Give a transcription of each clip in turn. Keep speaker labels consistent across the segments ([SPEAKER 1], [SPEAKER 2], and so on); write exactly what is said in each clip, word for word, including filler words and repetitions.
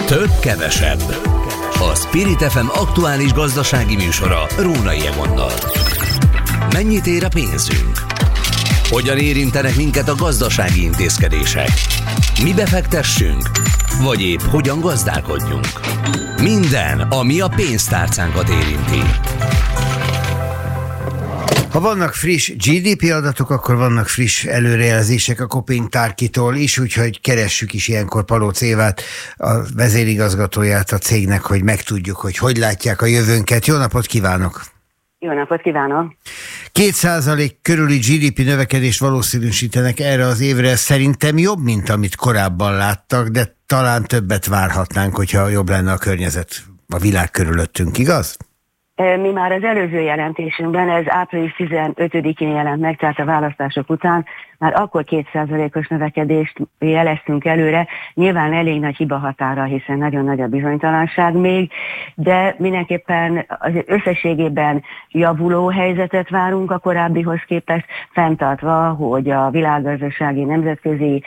[SPEAKER 1] Több kevesebb. A Spirit ef em aktuális gazdasági műsora Rónai Egonnal. Mennyit ér a pénzünk? Hogyan érintenek minket a gazdasági intézkedések? Mi befektessünk? Vagy épp hogyan gazdálkodjunk? Minden, ami a pénztárcánkat érinti.
[SPEAKER 2] Ha vannak friss gé dé pé adatok, akkor vannak friss előrejelzések a Kopin Tárkitól is, úgyhogy keressük is ilyenkor Palóc Évát, a vezérigazgatóját a cégnek, hogy megtudjuk, hogy hogy látják a jövőnket. Jó napot kívánok!
[SPEAKER 3] Jó napot kívánok!
[SPEAKER 2] Két százalék körüli gé dé pé növekedést valószínűsítenek erre az évre. Szerintem jobb, mint amit korábban láttak, de talán többet várhatnánk, hogyha jobb lenne a környezet, a világ körülöttünk, igaz?
[SPEAKER 3] Mi már az előző jelentésünkben, ez április tizenötödikén jelent meg, tehát a választások után, már akkor két százalékos növekedést jeleztünk előre, nyilván elég nagy hibahatára, hiszen nagyon nagy a bizonytalanság még, de mindenképpen az összességében javuló helyzetet várunk a korábbihoz képest, fenntartva, hogy a világgazdasági, nemzetközi,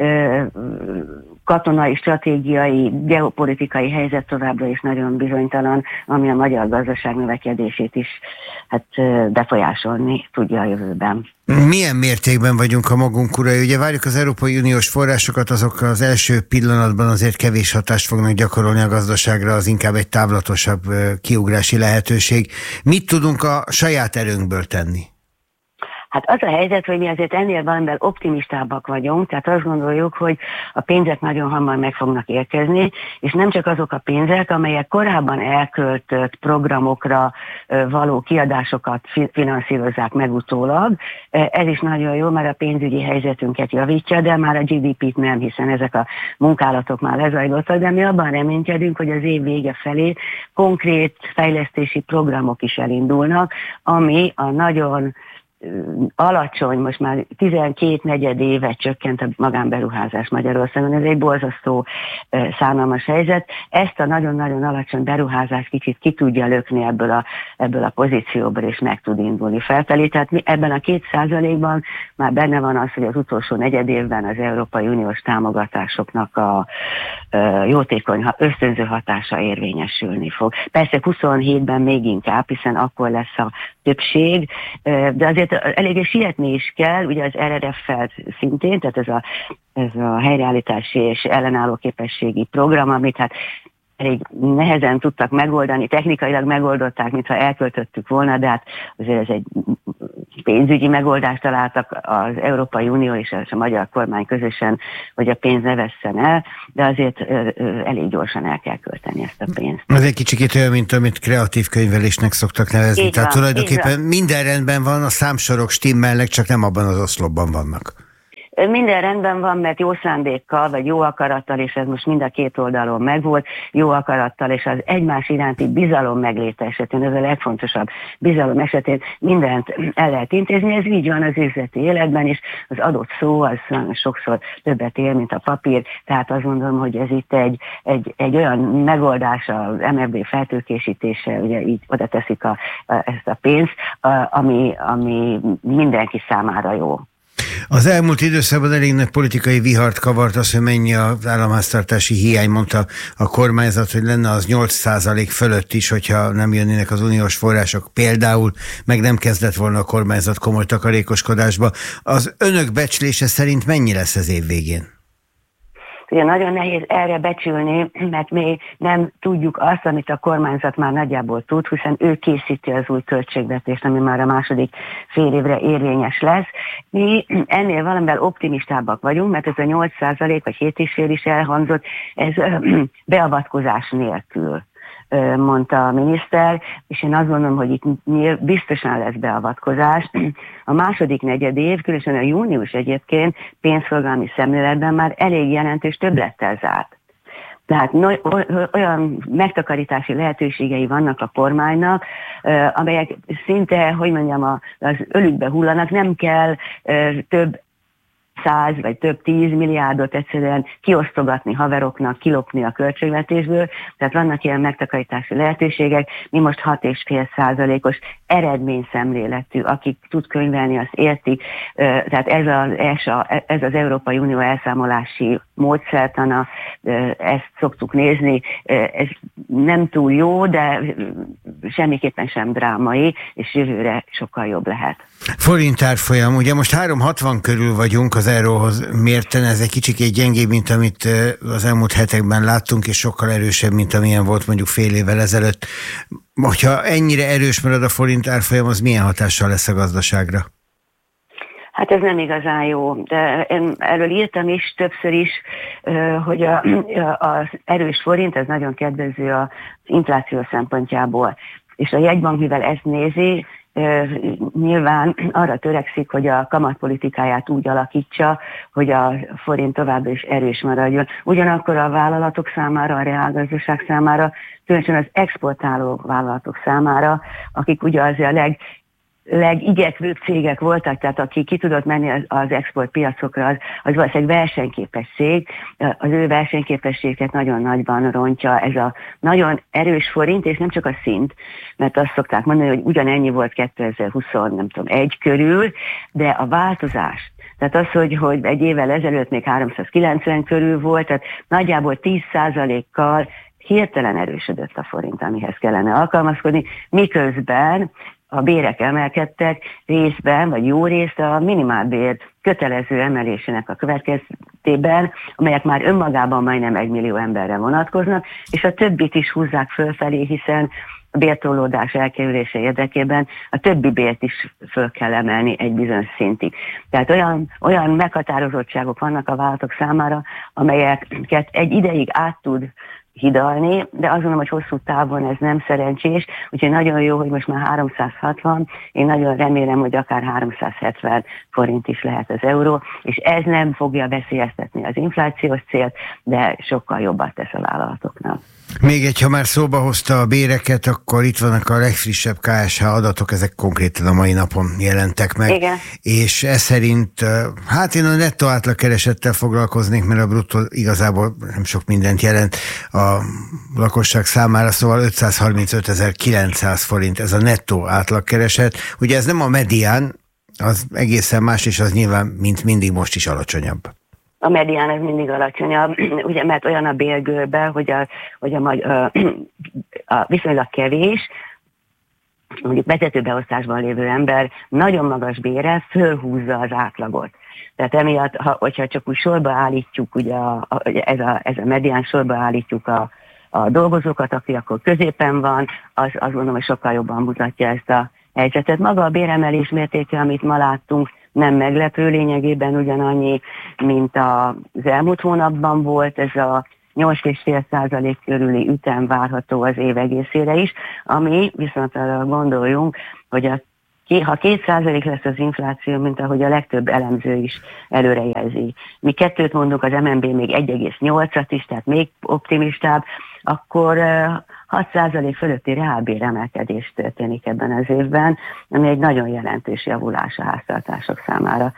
[SPEAKER 3] katonai, stratégiai, geopolitikai helyzet továbbra is nagyon bizonytalan, ami a magyar gazdaság növekedését is hát, befolyásolni tudja a jövőben.
[SPEAKER 2] Milyen mértékben vagyunk a magunk urai? Ugye várjuk az Európai Uniós forrásokat, azok az első pillanatban azért kevés hatást fognak gyakorolni a gazdaságra, az inkább egy távlatosabb kiugrási lehetőség. Mit tudunk a saját erőnkből tenni?
[SPEAKER 3] Hát az a helyzet, hogy mi azért ennél valamivel optimistábbak vagyunk, tehát azt gondoljuk, hogy a pénzek nagyon hamar meg fognak érkezni, és nem csak azok a pénzek, amelyek korábban elköltött programokra való kiadásokat finanszírozzák meg utólag. Ez is nagyon jó, mert a pénzügyi helyzetünket javítja, de már a gé dé pét nem, hiszen ezek a munkálatok már lezajlottak, de mi abban reménykedünk, hogy az év vége felé konkrét fejlesztési programok is elindulnak, ami a nagyon alacsony, most már tizenkét negyed éve csökkent a magánberuházás Magyarországon, ez egy borzasztó szánalmas helyzet. Ezt a nagyon-nagyon alacsony beruházást kicsit ki tudja lökni ebből a, ebből a pozícióból, és meg tud indulni felfelé. Tehát mi ebben a két százalékban már benne van az, hogy az utolsó negyed évben az Európai Uniós támogatásoknak a, a jótékony, ösztönző hatása érvényesülni fog. Persze huszonhétben még inkább, hiszen akkor lesz a többség, de azért eléggé sietni is kell, ugye az er er ef-fel szintén, tehát ez a, ez a helyreállítási és ellenálló képességi program, amit hát elég nehezen tudtak megoldani, technikailag megoldották, mintha elköltöttük volna, de hát azért ez egy pénzügyi megoldást találtak az Európai Unió és a magyar kormány közösen, hogy a pénz ne vesszen el, de azért elég gyorsan el kell költeni ezt a pénzt.
[SPEAKER 2] Ez egy kicsit olyan, mint amit kreatív könyvelésnek szoktak nevezni.
[SPEAKER 3] Így
[SPEAKER 2] Tehát
[SPEAKER 3] van,
[SPEAKER 2] tulajdonképpen minden rendben van, a számsorok stimmelnek, csak nem abban az oszlopban vannak.
[SPEAKER 3] Minden rendben van, mert jó szándékkal, vagy jó akarattal, és ez most mind a két oldalon megvolt, jó akarattal, és az egymás iránti bizalom megléte esetén, ez a legfontosabb bizalom esetén mindent el lehet intézni, ez így van az üzleti életben is, az adott szó az sokszor többet ér, mint a papír, tehát azt gondolom, hogy ez itt egy, egy, egy olyan megoldás az em ef bé feltőkésítése, ugye így oda teszik a, a, ezt a pénzt, a, ami, ami mindenki számára jó.
[SPEAKER 2] Az elmúlt időszakban elég nagy politikai vihart kavart az, hogy mennyi az államháztartási hiány, mondta a kormányzat, hogy lenne az nyolc százalék fölött is, hogyha nem jönnének az uniós források. Például meg nem kezdett volna a kormányzat komoly takarékoskodásba. Az önök becslése szerint mennyi lesz az év végén?
[SPEAKER 3] Ugye nagyon nehéz erre becsülni, mert mi nem tudjuk azt, amit a kormányzat már nagyjából tud, hiszen ő készíti az új költségvetést, ami már a második fél évre érvényes lesz. Mi ennél valamivel optimistábbak vagyunk, mert ez a nyolc százalék vagy hét egész öt is elhangzott, ez beavatkozás nélkül, mondta a miniszter, és én azt gondolom, hogy itt biztosan lesz beavatkozás. A második negyed év, különösen a június egyébként pénzforgalmi szemléletben már elég jelentős többlettel zárt. Tehát olyan megtakarítási lehetőségei vannak a kormánynak, amelyek szinte, hogy mondjam, az ölükbe hullanak, nem kell több száz vagy több tíz milliárdot egyszerűen kiosztogatni haveroknak, kilopni a költségvetésből, tehát vannak ilyen megtakarítási lehetőségek, mi most hat egész öt százalékos eredményszemléletű, akik tud könyvelni, azt értik, tehát ez az, ez az Európai Unió elszámolási módszertana, ezt szoktuk nézni, ez nem túl jó, de semmiképpen sem drámai, és jövőre sokkal jobb lehet.
[SPEAKER 2] Forint árfolyam, ugye most három hatvan körül vagyunk az euróhoz mérten, ez egy kicsikét gyengébb, mint amit az elmúlt hetekben láttunk, és sokkal erősebb, mint amilyen volt mondjuk fél évvel ezelőtt. Hogyha ennyire erős marad a forint árfolyam, az milyen hatással lesz a gazdaságra?
[SPEAKER 3] Hát ez nem igazán jó, de én erről írtam is többször is, hogy a, az erős forint, ez nagyon kedvező az infláció szempontjából. És a jegybank, mivel ezt nézi, nyilván arra törekszik, hogy a kamatpolitikáját úgy alakítsa, hogy a forint továbbra is erős maradjon. Ugyanakkor a vállalatok számára, a reálgazdaság számára, különösen az exportáló vállalatok számára, akik ugye azért a leg legigyekvőbb cégek voltak, tehát aki ki tudott menni az, az exportpiacokra, az, az valószínűleg versenyképes cég, az ő versenyképességet nagyon nagyban rontja ez a nagyon erős forint, és nem csak a szint, mert azt szokták mondani, hogy ugyanennyi volt kétezer-huszonegy körül, de a változás, tehát az, hogy, hogy egy évvel ezelőtt még háromszázkilencven körül volt, tehát nagyjából tíz százalékkal hirtelen erősödött a forint, amihez kellene alkalmazkodni, miközben a bérek emelkedtek részben, vagy jó részt a minimálbér kötelező emelésének a következtében, amelyek már önmagában majdnem egy millió emberre vonatkoznak, és a többit is húzzák fölfelé, hiszen a bértolódás elkerülése érdekében a többi bért is föl kell emelni egy bizonyos szintig. Tehát olyan, olyan meghatározottságok vannak a vállalatok számára, amelyeket egy ideig át tud hidalni, de azt gondolom, hogy hosszú távon ez nem szerencsés, úgyhogy nagyon jó, hogy most már háromszázhatvan, én nagyon remélem, hogy akár háromszázhetven forint is lehet az euró, és ez nem fogja veszélyeztetni az inflációs célt, de sokkal jobbat tesz a vállalatoknak.
[SPEAKER 2] Még egy, ha már szóba hozta a béreket, akkor itt vannak a legfrissebb ká es há adatok, ezek konkrétan a mai napon jelentek meg.
[SPEAKER 3] Igen.
[SPEAKER 2] És ez szerint, hát én a nettó átlagkeresettel foglalkoznék, mert a bruttó igazából nem sok mindent jelent a lakosság számára, szóval ötszázharmincötezer-kilencszáz forint ez a nettó átlagkereset. Ugye ez nem a medián, az egészen más, és az nyilván, mint mindig most is alacsonyabb.
[SPEAKER 3] A medián ez mindig alacsonyabb, ugye, mert olyan a bérgőrbe, hogy a, hogy a, a, a viszonylag kevés, mondjuk vezetőbeosztásban lévő ember nagyon magas bérrel fölhúzza az átlagot. Tehát emiatt, ha, hogyha csak úgy sorba állítjuk, ugye a, a, ez, a, ez a medián sorba állítjuk a, a dolgozókat, aki akkor középen van, az, azt gondolom, hogy sokkal jobban mutatja ezt a helyzetet. Maga a béremelés mértéke, amit ma láttunk, nem meglepő, lényegében ugyanannyi, mint az elmúlt hónapban volt, ez a nyolc egész öt százalék körüli ütem várható az év egészére is, ami viszont arra gondoljunk, hogy a, ha két százalék lesz az infláció, mint ahogy a legtöbb elemző is előrejelzi. Mi kettőt mondunk, az em en bé még egy egész nyolcat is, tehát még optimistább, akkor hat százalék fölötti reálbér emelkedés történik ebben az évben, ami egy nagyon jelentős javulás a háztartások számára.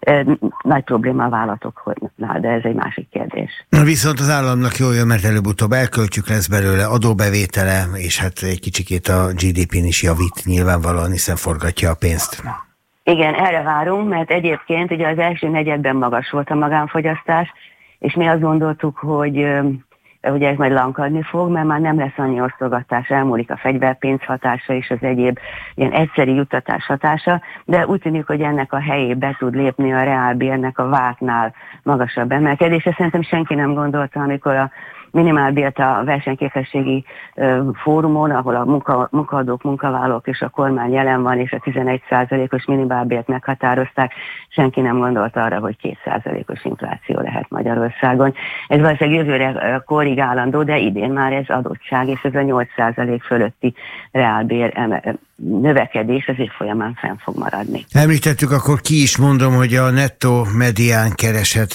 [SPEAKER 3] Nagy probléma a vállalatoknál, de ez egy másik kérdés.
[SPEAKER 2] Na viszont az államnak jól jön, mert előbb-utóbb elköltjük, lesz belőle adóbevétele, és hát egy kicsikét a gé dé pén is javít nyilvánvalóan, hiszen forgatja a pénzt.
[SPEAKER 3] Igen, erre várunk, mert egyébként ugye az első negyedben magas volt a magánfogyasztás, és mi azt gondoltuk, hogy ugye ez majd lankadni fog, mert már nem lesz annyi osztogatás, elmúlik a fegyverpénz hatása és az egyéb ilyen egyszeri juttatás hatása, de úgy tűnik, hogy ennek a helyébe tud lépni a reálbérnek a vártnál magasabb emelkedése. Szerintem senki nem gondolta, amikor a minimálbért a versenyképességi uh, fórumon, ahol a munka, munkaadók, munkavállalók és a kormány jelen van, és a tizenegy százalékos minimálbért meghatározták, senki nem gondolta arra, hogy két százalékos infláció lehet Magyarországon. Ez valószínűleg jövőre korrigálandó, de idén már ez adottság, és ez a nyolc százalék fölötti reálbér eme- növekedés az év folyamán fenn fog maradni.
[SPEAKER 2] Említettük, akkor ki is mondom, hogy a nettó medián kereset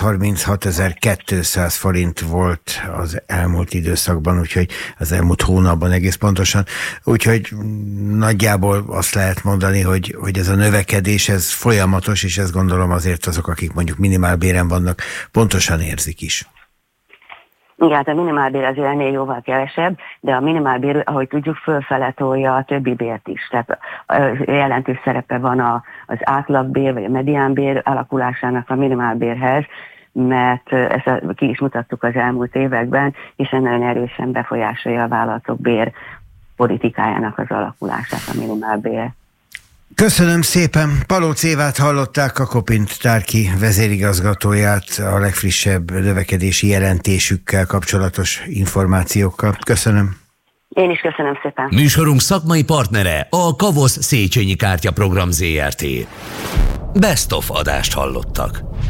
[SPEAKER 2] négyszázharminchatezer-kétszáz forint volt az elmúlt időszakban, úgyhogy az elmúlt hónapban egész pontosan. Úgyhogy nagyjából azt lehet mondani, hogy, hogy ez a növekedés, ez folyamatos, és ezt gondolom azért azok, akik mondjuk minimálbéren vannak, pontosan érzik is.
[SPEAKER 3] Igen, hát a minimálbér azért ennél jóval kevesebb, de a minimálbér, ahogy tudjuk, fölfele tolja a többi bért is. Tehát jelentős szerepe van a, az átlagbér vagy a mediánbér alakulásának a minimálbérhez. mert ezt a, ki is mutattuk az elmúlt években, hiszen nagyon erősen befolyásolja a vállalatok bér politikájának az alakulását a minimálbér.
[SPEAKER 2] Köszönöm szépen. Palóc Évát hallották, a Kopint Tárki vezérigazgatóját a legfrissebb növekedési jelentésükkel kapcsolatos információkkal. Köszönöm.
[SPEAKER 3] Én is köszönöm szépen.
[SPEAKER 1] Műsorunk szakmai partnere a Kavosz Széchenyi Kártya Program zé er té. Best of adást hallottak.